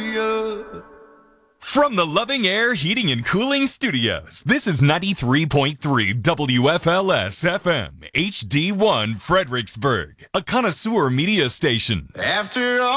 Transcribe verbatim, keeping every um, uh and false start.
From the Loving Air Heating and Cooling Studios, this is ninety-three point three W F L S F M, H D one Fredericksburg, a connoisseur media station. After all